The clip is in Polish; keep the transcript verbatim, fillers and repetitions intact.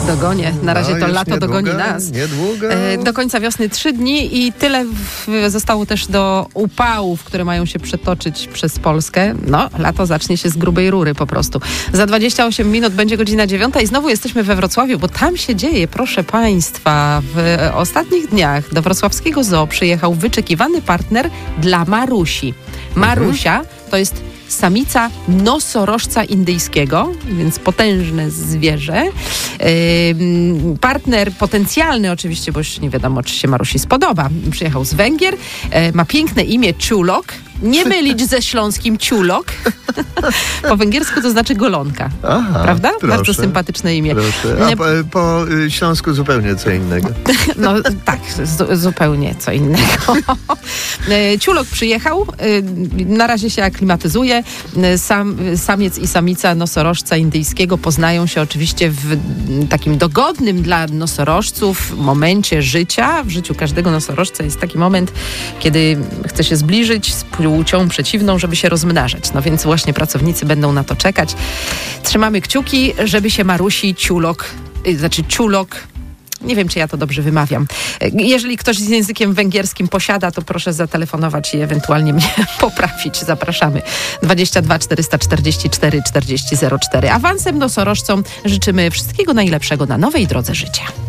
dogonię. Na razie No, to już lato niedługo, dogoni nas. Niedługo. E, Do końca wiosny trzy dni i tyle w, zostało też do upałów, które mają się przetoczyć przez Polskę. No, lato zacznie się z grubej rury po prostu. Za dwadzieścia osiem minut będzie godzina dziewiąta i znowu jesteśmy we Wrocławiu, bo tam się dzieje, proszę Państwa. W ostatnich dniach do wrocławskiego zoo przyjechał wyczekiwany partner dla Marusi. Marusia to jest samica nosorożca indyjskiego, więc potężne zwierzę. Yy, partner potencjalny oczywiście, bo już nie wiadomo, czy się Marusi spodoba. Przyjechał z Węgier, yy, ma piękne imię Ciulok. Nie mylić ze śląskim ciulok. Po węgiersku to znaczy golonka. Aha, prawda? Proszę, Bardzo sympatyczne imię. Proszę. A po, po śląsku zupełnie co innego. No tak, zu, zupełnie co innego. Ciulok przyjechał, na razie się aklimatyzuje. Sam, samiec i samica nosorożca indyjskiego poznają się oczywiście w takim dogodnym dla nosorożców momencie życia. W życiu każdego nosorożca jest taki moment, kiedy chce się zbliżyć z płcią przeciwną, żeby się rozmnażać. No więc właśnie pracownicy będą na to czekać. Trzymamy kciuki, żeby się Marusi Ciulok, znaczy Ciulok, nie wiem, czy ja to dobrze wymawiam. Jeżeli ktoś z językiem węgierskim posiada, to proszę zatelefonować i ewentualnie mnie poprawić. Zapraszamy. dwadzieścia dwa czterysta czterdzieści cztery czterdzieści zero cztery. Awansem nosorożcom życzymy wszystkiego najlepszego na nowej drodze życia.